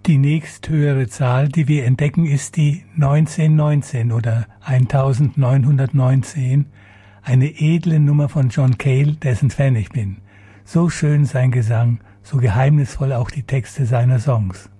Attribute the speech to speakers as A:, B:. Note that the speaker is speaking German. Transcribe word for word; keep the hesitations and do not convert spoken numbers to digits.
A: Die nächsthöhere Zahl, die wir entdecken, ist die neunzehnhundertneunzehn oder neunzehnhundertneunzehn, eine edle Nummer von John Cale, dessen Fan ich bin. So schön sein Gesang, so geheimnisvoll auch die Texte seiner Songs.